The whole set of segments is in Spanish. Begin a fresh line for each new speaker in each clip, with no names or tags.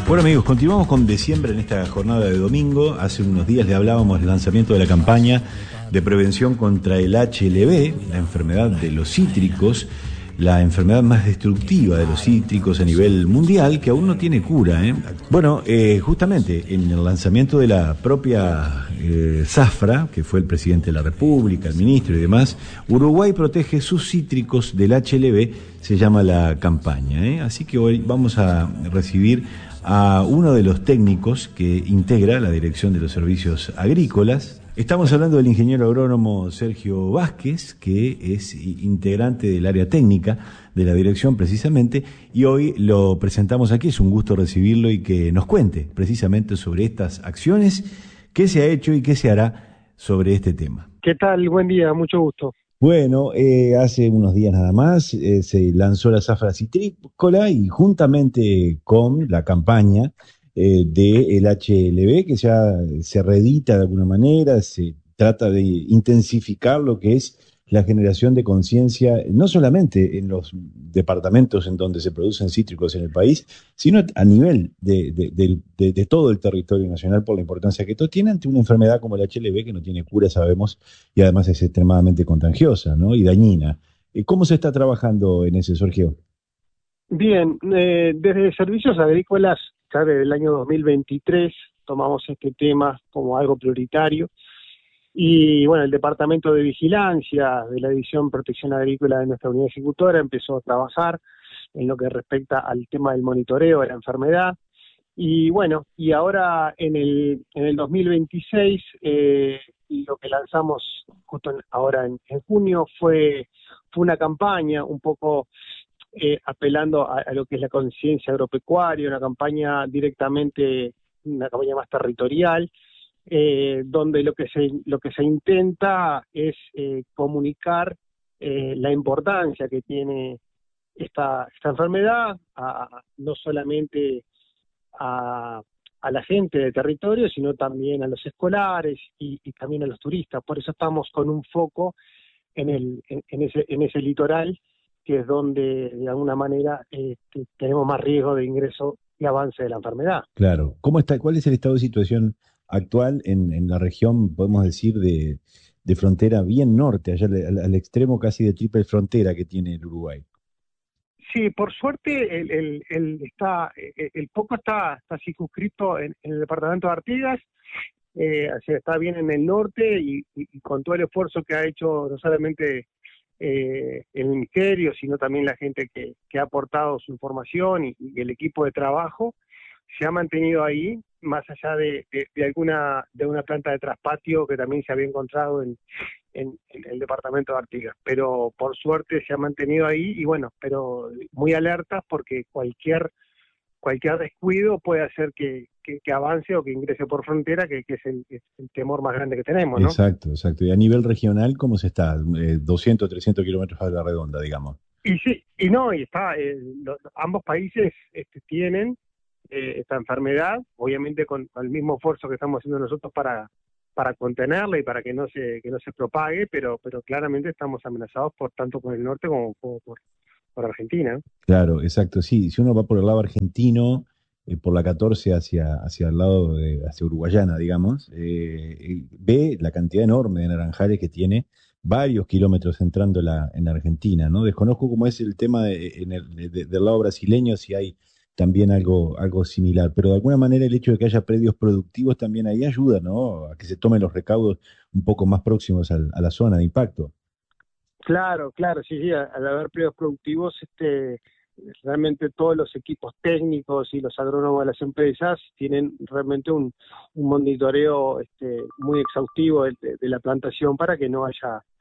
Bueno amigos, continuamos con Diciembre en esta jornada de domingo. Hace unos días le hablábamos del lanzamiento de la campaña de prevención contra el HLV, la enfermedad de los cítricos, la enfermedad más destructiva de los cítricos a nivel mundial, que aún no tiene cura, ¿eh? Bueno, justamente en el lanzamiento de la propia Zafra, que fue el presidente de la República, el ministro y demás, Uruguay protege sus cítricos del HLV, se llama la campaña, ¿eh? Así que hoy vamos a recibir a uno de los técnicos que integra la Dirección de los Servicios Agrícolas. Estamos hablando del ingeniero agrónomo Sergio Vázquez, que es integrante del área técnica de la dirección precisamente, y hoy lo presentamos aquí. Es un gusto recibirlo y que nos cuente precisamente sobre estas acciones, qué se ha hecho y qué se hará sobre este tema.
¿Qué tal? Buen día, mucho gusto.
Bueno, hace unos días nada más se lanzó la zafra citrícola y juntamente con la campaña del HLV, que ya se reedita de alguna manera, se trata de intensificar lo que es la generación de conciencia, no solamente en los departamentos en donde se producen cítricos en el país, sino a nivel de todo el territorio nacional por la importancia que esto tiene ante una enfermedad como el HLV, que no tiene cura, sabemos, y además es extremadamente contagiosa, ¿no? Y dañina. ¿Cómo se está trabajando en ese, Sergio?
Bien, desde Servicios Agrícolas, ya desde el año 2023, tomamos este tema como algo prioritario. Y bueno, el Departamento de Vigilancia de la División Protección Agrícola de nuestra unidad ejecutora empezó a trabajar en lo que respecta al tema del monitoreo de la enfermedad. Y bueno, y ahora en el 2026, lo que lanzamos justo ahora en junio fue una campaña un poco apelando a lo que es la conciencia agropecuaria, una campaña más territorial, donde lo que se intenta es comunicar la importancia que tiene esta enfermedad, no solamente a la gente del territorio, sino también a los escolares y también a los turistas. Por eso estamos con un foco en ese litoral, que es donde de alguna manera tenemos más riesgo de ingreso y avance de la enfermedad.
Claro. ¿Cómo está? ¿Cuál es el estado de situación actual en la región, podemos decir, de frontera bien norte, allá al extremo casi de triple frontera que tiene el Uruguay?
Sí, por suerte el foco está circunscrito en el departamento de Artigas, o sea, está bien en el norte y con todo el esfuerzo que ha hecho no solamente el ministerio, sino también la gente que ha aportado su información y el equipo de trabajo, se ha mantenido ahí, más allá de una planta de traspatio que también se había encontrado en el departamento de Artigas. Pero por suerte se ha mantenido ahí y bueno, pero muy alertas porque cualquier descuido puede hacer que avance o que ingrese por frontera, que es el temor más grande que tenemos, ¿no?
Exacto, exacto. Y a nivel regional, ¿cómo se está? 200, 300 kilómetros a la redonda, digamos.
Y sí, y no, y está, ambos países tienen esta enfermedad, obviamente con el mismo esfuerzo que estamos haciendo nosotros para contenerla y para que no se propague, pero claramente estamos amenazados tanto por el norte como por Argentina.
Claro, exacto. Sí, si uno va por el lado argentino, por la 14 hacia el lado hacia Uruguayana, digamos, ve la cantidad enorme de naranjales que tiene varios kilómetros entrando en la Argentina, ¿no? Desconozco cómo es el tema del lado brasileño, si hay también algo similar, pero de alguna manera el hecho de que haya predios productivos también ahí ayuda, ¿no? A que se tomen los recaudos un poco más próximos a la zona de impacto.
Claro, sí, al haber periodos productivos, realmente todos los equipos técnicos y los agrónomos de las empresas tienen realmente un monitoreo muy exhaustivo de la plantación para que no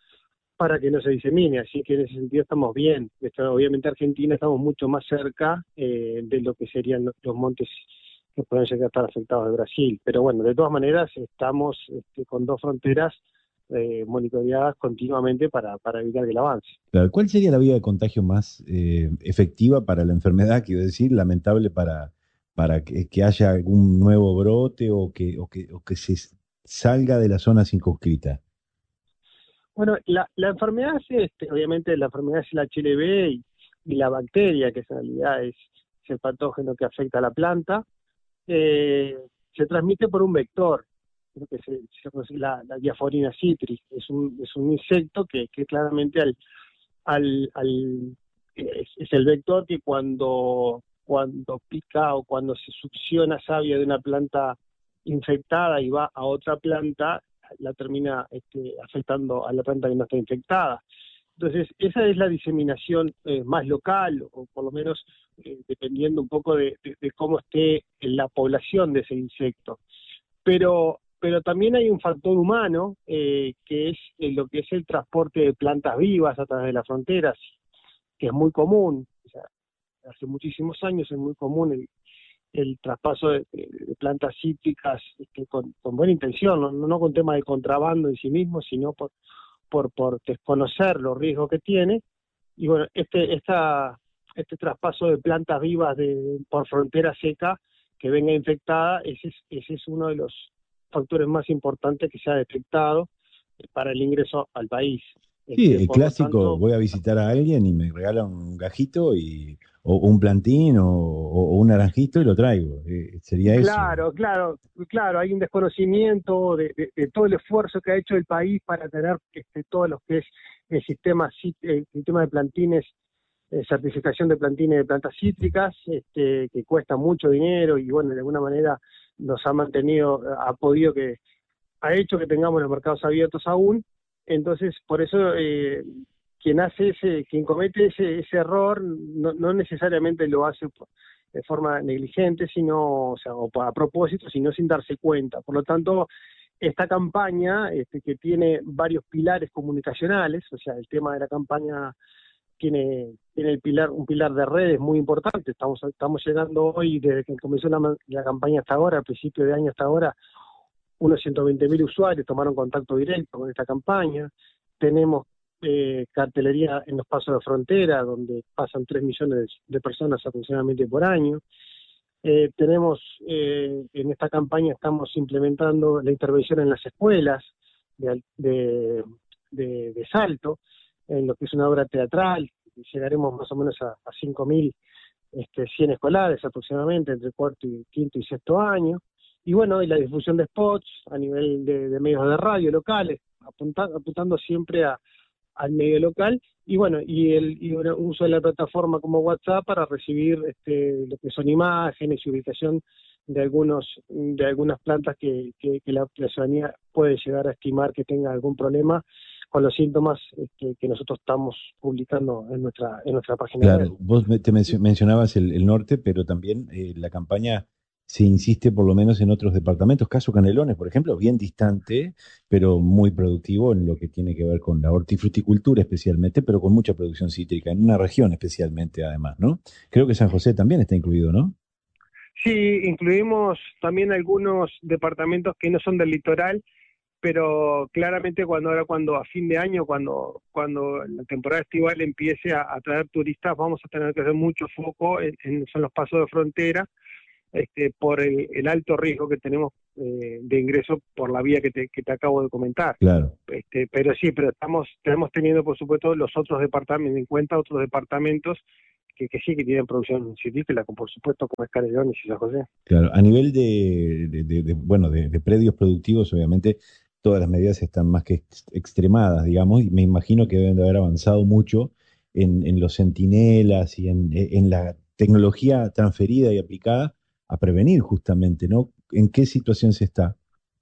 se disemine, así que en ese sentido estamos bien. Obviamente Argentina estamos mucho más cerca de lo que serían los montes que pueden llegar a estar afectados de Brasil, pero bueno, de todas maneras estamos con dos fronteras monitoreadas continuamente para evitar que el avance.
Claro, ¿cuál sería la vía de contagio más efectiva para la enfermedad, quiero decir, lamentable para que haya algún nuevo brote o que se salga de la zona circunscrita?
Bueno, la enfermedad obviamente la enfermedad es el HLV y la bacteria, que en realidad es el patógeno que afecta a la planta. eh, se transmite por un vector, creo que se conoce la Diaforina citris. Es un insecto que claramente es el vector que cuando pica o cuando se succiona savia de una planta infectada y va a otra planta, la termina afectando a la planta que no está infectada. Entonces, esa es la diseminación más local, o por lo menos dependiendo un poco de cómo esté la población de ese insecto. Pero también hay un factor humano, que es lo que es el transporte de plantas vivas a través de las fronteras, que es muy común. O sea, hace muchísimos años es muy común el traspaso de plantas cítricas con buena intención, no con tema de contrabando en sí mismo, sino por desconocer los riesgos que tiene. Y bueno, este traspaso de plantas vivas por frontera seca que venga infectada, ese es uno de los factores más importantes que se ha detectado para el ingreso al país.
Sí, el
Por lo
clásico,
tanto,
voy a visitar a alguien y me regala un gajito o un plantín o un naranjito y lo traigo. Sería eso.
claro, hay un desconocimiento de todo el esfuerzo que ha hecho el país para tener todo lo que es el sistema de plantines, certificación de plantines de plantas cítricas, que cuesta mucho dinero y bueno, de alguna manera nos ha mantenido, ha hecho que tengamos los mercados abiertos aún. Entonces, por eso quien comete ese error no necesariamente lo hace de forma negligente, sino, o sea, o a propósito, sino sin darse cuenta. Por lo tanto, esta campaña, que tiene varios pilares comunicacionales, o sea, el tema de la campaña tiene un pilar de redes muy importante. Estamos llegando hoy, desde que comenzó la campaña hasta ahora, a principio de año hasta ahora, unos 120.000 usuarios tomaron contacto directo con esta campaña. Tenemos cartelería en los pasos de frontera, donde pasan 3 millones de personas aproximadamente por año. En esta campaña estamos implementando la intervención en las escuelas de Salto, en lo que es una obra teatral. Llegaremos más o menos a 5.000 100 escolares aproximadamente, entre quinto y sexto año. Y bueno, y la difusión de spots a nivel de medios de radio locales, apuntando siempre al medio local, y bueno, y un uso de la plataforma como WhatsApp para recibir lo que son imágenes y ubicación de algunas plantas que la ciudadanía puede llegar a estimar que tenga algún problema con los síntomas que nosotros estamos publicando en nuestra página web.
Claro, vos mencionabas el norte, pero también la campaña se insiste por lo menos en otros departamentos. Caso Canelones, por ejemplo, bien distante, pero muy productivo en lo que tiene que ver con la hortifruticultura especialmente, pero con mucha producción cítrica, en una región especialmente además, ¿no? Creo que San José también está incluido, ¿no?
Sí, incluimos también algunos departamentos que no son del litoral, pero claramente cuando a fin de año, cuando la temporada estival empiece a traer turistas, vamos a tener que hacer mucho foco son los pasos de frontera, por el alto riesgo que tenemos de ingreso por la vía que te acabo de comentar.
Claro.
Pero tenemos teniendo, por supuesto, los otros departamentos, en cuenta otros departamentos que sí que tienen producción científica, por supuesto, como es Canelones y San José.
Claro, a nivel bueno, de predios productivos, obviamente, todas las medidas están más que extremadas, digamos, y me imagino que deben de haber avanzado mucho en los centinelas y en la tecnología transferida y aplicada a prevenir justamente, ¿no? ¿En qué situación se está?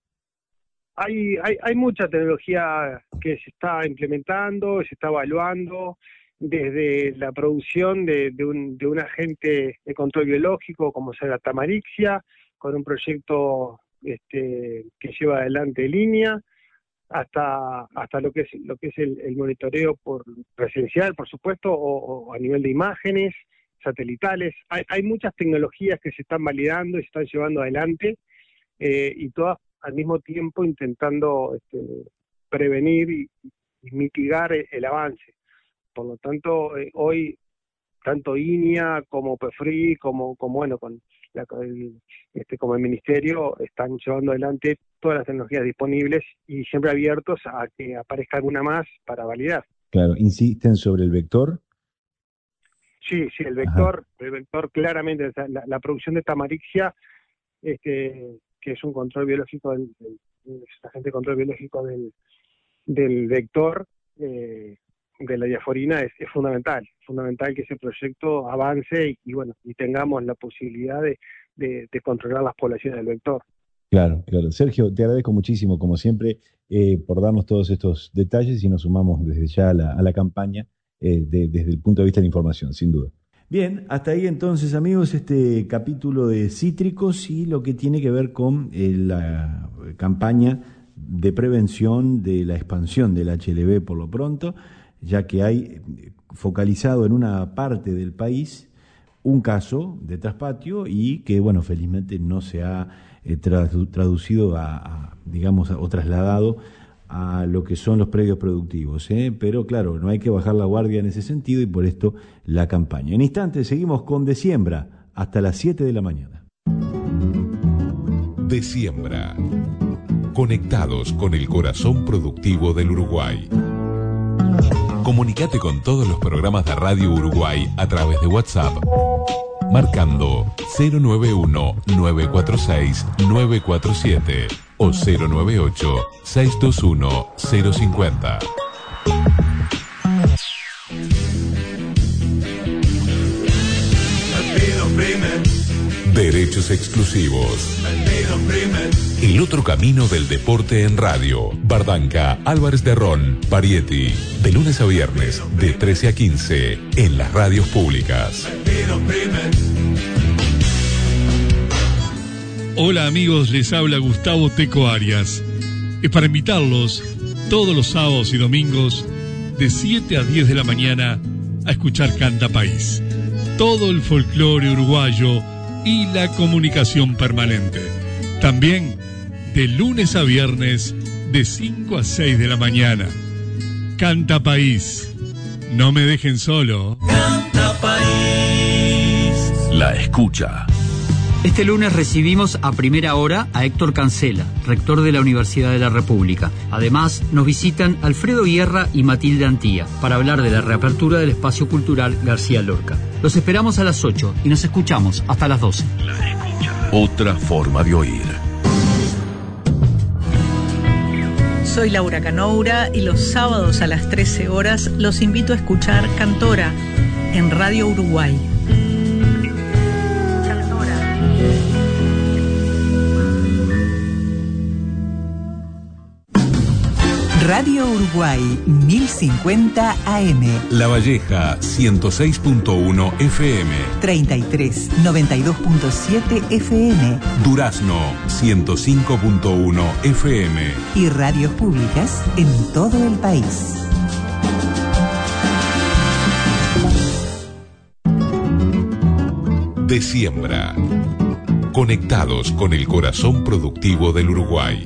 Hay mucha tecnología que se está implementando, se está evaluando, desde la producción de un agente de control biológico como sea la tamarixia, con un proyecto que lleva adelante línea, hasta lo que es el monitoreo presencial, por supuesto, o a nivel de imágenes satelitales. Hay muchas tecnologías que se están validando y se están llevando adelante, y todas al mismo tiempo intentando prevenir y mitigar el avance. Por lo tanto, hoy tanto INIA como PEFRI como bueno, como el Ministerio están llevando adelante todas las tecnologías disponibles y siempre abiertos a que aparezca alguna más para validar.
Claro, insisten sobre el vector.
Sí, el
Ajá.
vector claramente, o sea, la producción de tamarixia que es un control biológico, el agente de control biológico del vector de la diaforina es fundamental que ese proyecto avance y tengamos la posibilidad de controlar las poblaciones del vector.
Claro. Sergio, te agradezco muchísimo, como siempre, por darnos todos estos detalles y nos sumamos desde ya a la campaña desde el punto de vista de la información, sin duda. Bien, hasta ahí entonces, amigos, este capítulo de cítricos y lo que tiene que ver con la campaña de prevención de la expansión del HLV por lo pronto, ya que hay focalizado en una parte del país un caso de traspatio y que, felizmente no se ha traducido o trasladado a lo que son los predios productivos, pero claro, no hay que bajar la guardia en ese sentido y por esto la campaña. En instantes seguimos con De Siembra hasta las 7 de la mañana.
De Siembra. Conectados con el corazón productivo del Uruguay. Comunicate con todos los programas de Radio Uruguay a través de WhatsApp, marcando 091-946-947 o 098-621-050. Derechos exclusivos. El otro camino del deporte en radio. Bardanca, Álvarez de Ron, Parietti. De lunes a viernes, de 13 a 15, en las radios públicas.
Hola amigos, les habla Gustavo Teco Arias. Es para invitarlos todos los sábados y domingos de 7 a 10 de la mañana a escuchar Canta País. Todo el folclore uruguayo y la comunicación permanente. También de lunes a viernes de 5 a 6 de la mañana. Canta País. No me dejen solo.
Canta País.
La escucha.
Este lunes recibimos a primera hora a Héctor Cancela, rector de la Universidad de la República. Además, nos visitan Alfredo Guerra y Matilde Antía para hablar de la reapertura del espacio cultural García Lorca. Los esperamos a las 8 y nos escuchamos hasta las 12.
La escucha. Otra forma de oír.
Soy Laura Canoura y los sábados a las 13 horas los invito a escuchar Cantora en Radio Uruguay.
Radio Uruguay 1050 AM.
La Valleja 106.1 FM.
33 92.7 FM.
Durazno 105.1 FM.
Y radios públicas en todo el país.
De Siembra. Conectados con el corazón productivo del Uruguay.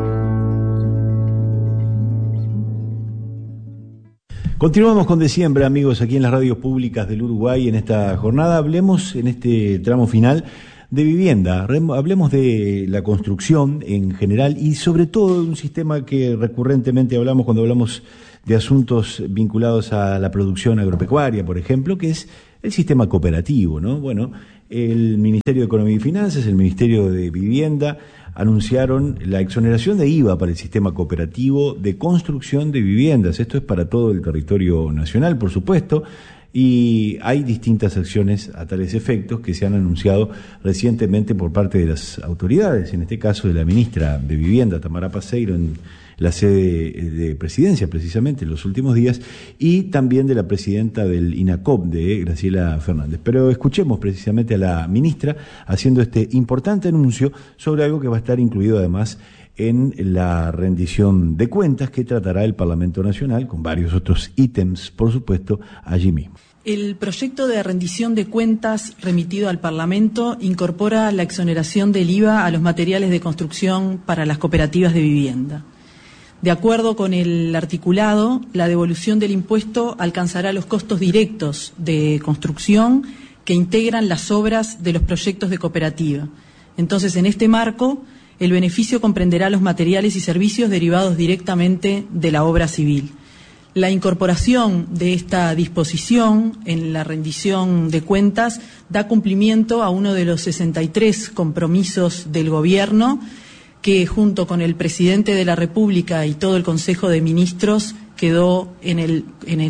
Continuamos con De Siembra, amigos, aquí en las radios públicas del Uruguay. En esta jornada hablemos, en este tramo final, de vivienda. Hablemos de la construcción en general y sobre todo de un sistema que recurrentemente hablamos cuando hablamos de asuntos vinculados a la producción agropecuaria, por ejemplo, que es el sistema cooperativo, ¿no? Bueno, el Ministerio de Economía y Finanzas, el Ministerio de Vivienda, anunciaron la exoneración de IVA para el sistema cooperativo de construcción de viviendas. Esto es para todo el territorio nacional, por supuesto, y hay distintas acciones a tales efectos que se han anunciado recientemente por parte de las autoridades, en este caso de la ministra de Vivienda, Tamara Paseiro, en la sede de Presidencia, precisamente, en los últimos días, y también de la presidenta del INACOP, de Graciela Fernández. Pero escuchemos precisamente a la ministra haciendo este importante anuncio sobre algo que va a estar incluido además en la rendición de cuentas que tratará el Parlamento Nacional, con varios otros ítems, por supuesto, allí mismo.
El proyecto de rendición de cuentas remitido al Parlamento incorpora la exoneración del IVA a los materiales de construcción para las cooperativas de vivienda. De acuerdo con el articulado, la devolución del impuesto alcanzará los costos directos de construcción que integran las obras de los proyectos de cooperativa. Entonces, en este marco, el beneficio comprenderá los materiales y servicios derivados directamente de la obra civil. La incorporación de esta disposición en la rendición de cuentas da cumplimiento a uno de los 63 compromisos del Gobierno que, junto con el Presidente de la República y todo el Consejo de Ministros, quedó en el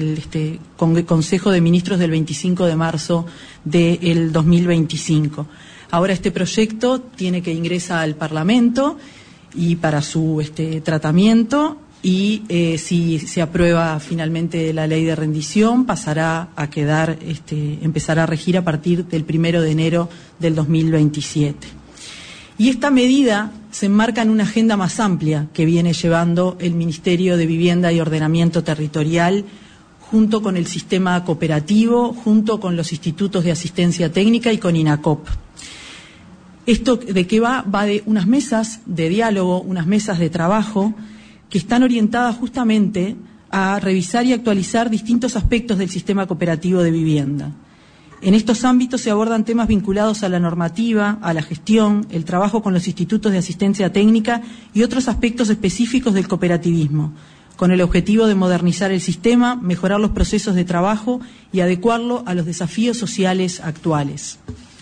Consejo de Ministros del 25 de marzo del 2025. Ahora este proyecto tiene que ingresar al Parlamento y para su tratamiento, y si se aprueba finalmente la ley de rendición, pasará a quedar, empezará a regir a partir del 1 de enero del 2027. Y esta medida se enmarca en una agenda más amplia que viene llevando el Ministerio de Vivienda y Ordenamiento Territorial junto con el sistema cooperativo, junto con los institutos de asistencia técnica y con INACOP. ¿Esto de qué va? Va de unas mesas de diálogo, unas mesas de trabajo que están orientadas justamente a revisar y actualizar distintos aspectos del sistema cooperativo de vivienda. En estos ámbitos se abordan temas vinculados a la normativa, a la gestión, el trabajo con los institutos de asistencia técnica y otros aspectos específicos del cooperativismo, con el objetivo de modernizar el sistema, mejorar los procesos de trabajo y adecuarlo a los desafíos sociales actuales.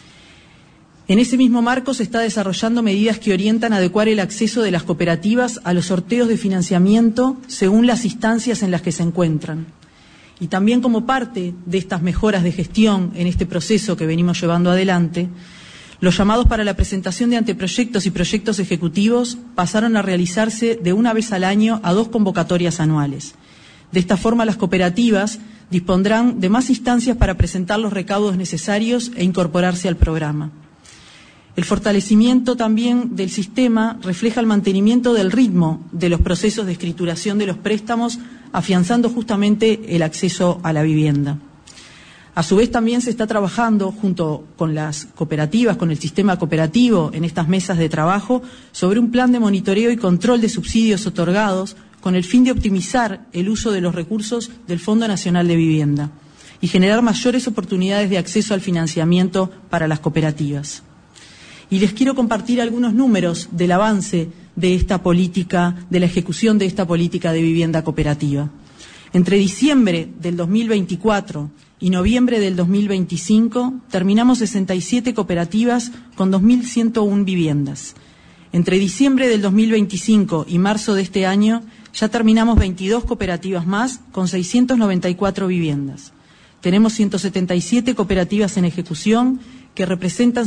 En ese mismo marco se está desarrollando medidas que orientan a adecuar el acceso de las cooperativas a los sorteos de financiamiento según las instancias en las que se encuentran. Y también como parte de estas mejoras de gestión en este proceso que venimos llevando adelante, los llamados para la presentación de anteproyectos y proyectos ejecutivos pasaron a realizarse de una vez al año a 2 convocatorias anuales. De esta forma, las cooperativas dispondrán de más instancias para presentar los recaudos necesarios e incorporarse al programa. El fortalecimiento también del sistema refleja el mantenimiento del ritmo de los procesos de escrituración de los préstamos, afianzando justamente el acceso a la vivienda. A su vez también se está trabajando junto con las cooperativas, con el sistema cooperativo en estas mesas de trabajo, sobre un plan de monitoreo y control de subsidios otorgados con el fin de optimizar el uso de los recursos del Fondo Nacional de Vivienda y generar mayores oportunidades de acceso al financiamiento para las cooperativas. Y les quiero compartir algunos números del avance de esta política, de la ejecución de esta política de vivienda cooperativa. Entre diciembre del 2024 y noviembre del 2025 terminamos 67 cooperativas con 2.101 viviendas. Entre diciembre del 2025 y marzo de este año ya terminamos 22 cooperativas más con 694 viviendas. Tenemos 177 cooperativas en ejecución que representan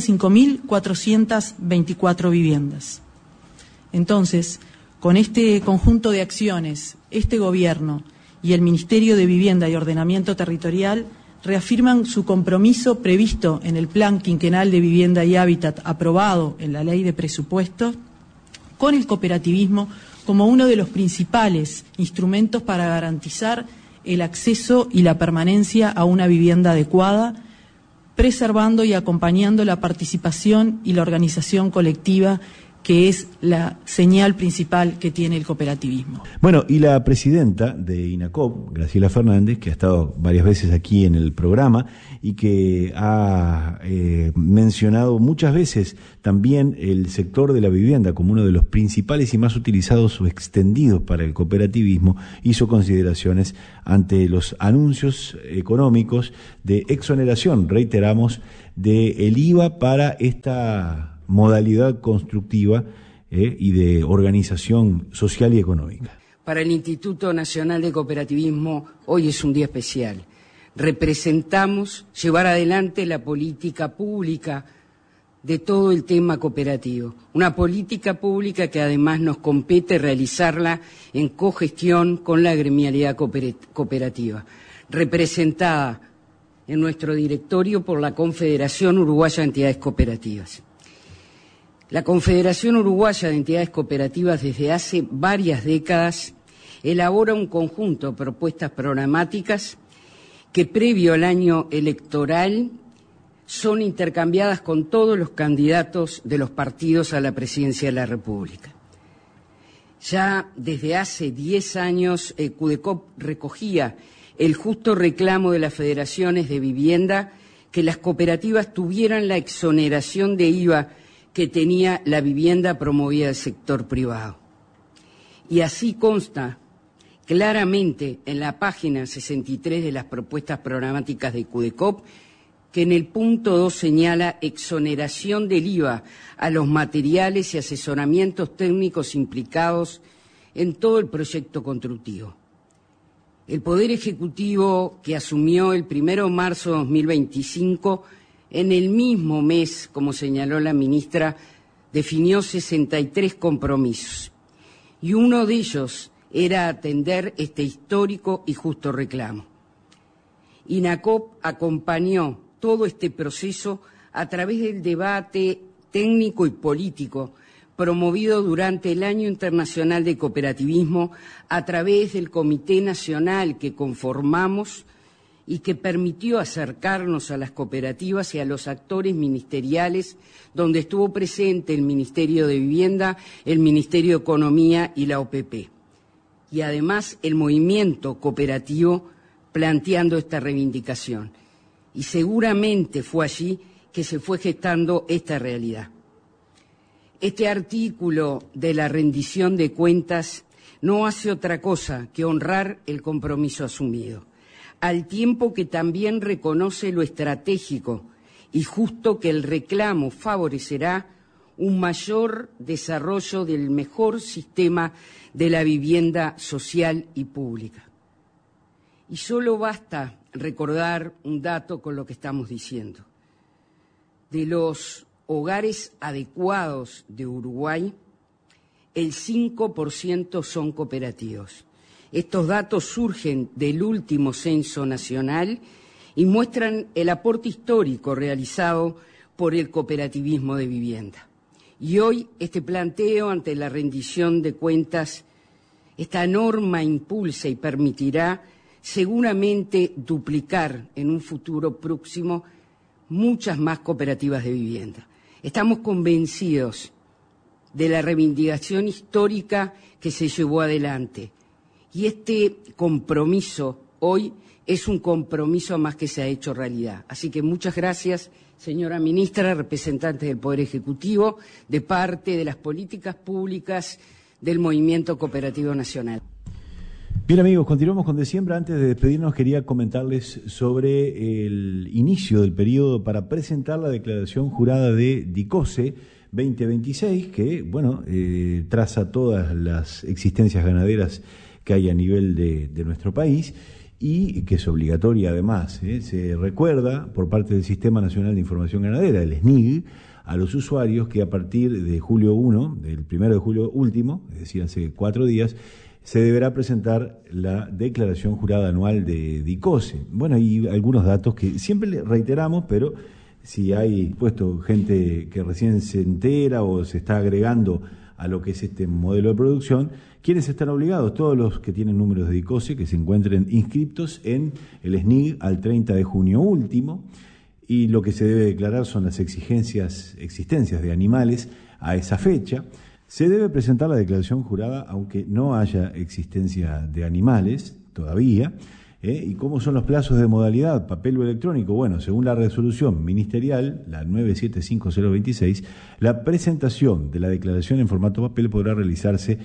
5.424 viviendas. Entonces, con este conjunto de acciones, este Gobierno y el Ministerio de Vivienda y Ordenamiento Territorial reafirman su compromiso previsto en el Plan Quinquenal de Vivienda y Hábitat aprobado en la Ley de Presupuestos con el cooperativismo como uno de los principales instrumentos para garantizar el acceso y la permanencia a una vivienda adecuada, preservando y acompañando la participación y la organización colectiva, que es la señal principal que tiene el cooperativismo.
Bueno, y la presidenta de INACOP, Graciela Fernández, que ha estado varias veces aquí en el programa y que ha mencionado muchas veces también el sector de la vivienda como uno de los principales y más utilizados o extendidos para el cooperativismo, hizo consideraciones ante los anuncios económicos de exoneración, reiteramos, del IVA para esta modalidad constructiva y de organización social y económica.
Para el Instituto Nacional de Cooperativismo hoy es un día especial. Representamos llevar adelante la política pública de todo el tema cooperativo. Una política pública que además nos compete realizarla en cogestión con la gremialidad cooperativa, representada en nuestro directorio por la Confederación Uruguaya de Entidades Cooperativas. La Confederación Uruguaya de Entidades Cooperativas desde hace varias décadas elabora un conjunto de propuestas programáticas que previo al año electoral son intercambiadas con todos los candidatos de los partidos a la presidencia de la República. Ya desde hace 10 años CUDECOP recogía el justo reclamo de las federaciones de vivienda que las cooperativas tuvieran la exoneración de IVA que tenía la vivienda promovida del sector privado. Y así consta claramente en la página 63 de las propuestas programáticas de CUDECOP, que en el punto 2 señala exoneración del IVA a los materiales y asesoramientos técnicos implicados en todo el proyecto constructivo. El Poder Ejecutivo, que asumió el 1 de marzo de 2025, en el mismo mes, como señaló la ministra, definió 63 compromisos. Y uno de ellos era atender este histórico y justo reclamo. INACOP acompañó todo este proceso a través del debate técnico y político promovido durante el Año Internacional de Cooperativismo a través del Comité Nacional que conformamos y que permitió acercarnos a las cooperativas y a los actores ministeriales, donde estuvo presente el Ministerio de Vivienda, el Ministerio de Economía y la OPP. Y además el movimiento cooperativo planteando esta reivindicación. Y seguramente fue allí que se fue gestando esta realidad. Este artículo de la rendición de cuentas no hace otra cosa que honrar el compromiso asumido, al tiempo que también reconoce lo estratégico y justo que el reclamo favorecerá un mayor desarrollo del mejor sistema de la vivienda social y pública. Y solo basta recordar un dato con lo que estamos diciendo. De los hogares adecuados de Uruguay, el 5% son cooperativos. Estos datos surgen del último censo nacional y muestran el aporte histórico realizado por el cooperativismo de vivienda. Y hoy este planteo ante la rendición de cuentas, esta norma impulsa y permitirá seguramente duplicar en un futuro próximo muchas más cooperativas de vivienda. Estamos convencidos de la reivindicación histórica que se llevó adelante y este compromiso hoy es un compromiso más que se ha hecho realidad. Así que muchas gracias, señora ministra, representante del Poder Ejecutivo, de parte de las políticas públicas del Movimiento Cooperativo Nacional.
Bien amigos, continuamos con Diciembre. Antes de despedirnos quería comentarles sobre el inicio del periodo para presentar la declaración jurada de DICOSE 2026, que traza todas las existencias ganaderas que hay a nivel de nuestro país y que es obligatoria además. Se recuerda por parte del Sistema Nacional de Información Ganadera, el SNIG, a los usuarios que a partir de julio 1, del 1 de julio último, es decir, hace 4 días, se deberá presentar la declaración jurada anual de DICOSE. Bueno, hay algunos datos que siempre le reiteramos, pero si hay puesto gente que recién se entera o se está agregando a lo que es este modelo de producción, ¿quiénes están obligados? Todos los que tienen números de DICOSE que se encuentren inscriptos en el SNIG al 30 de junio último, y lo que se debe declarar son las existencias de animales a esa fecha. Se debe presentar la declaración jurada aunque no haya existencia de animales todavía. ¿Y cómo son los plazos de modalidad? ¿Papel o electrónico? Bueno, según la resolución ministerial, la 975026, la presentación de la declaración en formato papel podrá realizarse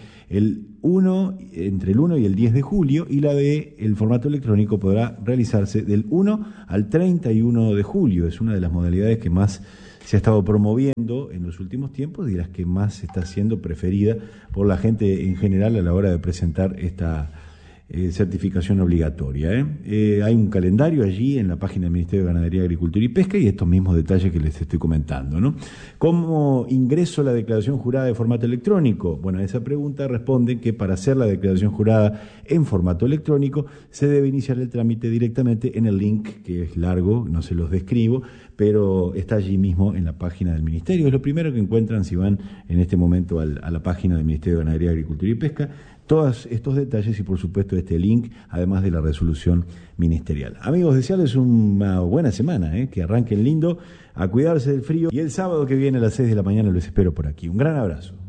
entre el 1 y el 10 de julio y la el formato electrónico podrá realizarse del 1 al 31 de julio. Es una de las modalidades que más se ha estado promoviendo en los últimos tiempos y las que más está siendo preferida por la gente en general a la hora de presentar esta certificación obligatoria. Hay un calendario allí en la página del Ministerio de Ganadería, Agricultura y Pesca y estos mismos detalles que les estoy comentando, ¿no? ¿Cómo ingreso la declaración jurada de formato electrónico? Bueno, a esa pregunta responden que para hacer la declaración jurada en formato electrónico se debe iniciar el trámite directamente en el link, que es largo, no se los describo, pero está allí mismo en la página del Ministerio. Es lo primero que encuentran si van en este momento a la página del Ministerio de Ganadería, Agricultura y Pesca. Todos estos detalles y, por supuesto, este link, además de la resolución ministerial. Amigos, desearles una buena semana, que arranquen lindo, a cuidarse del frío. Y el sábado que viene a las 6 de la mañana los espero por aquí. Un gran abrazo.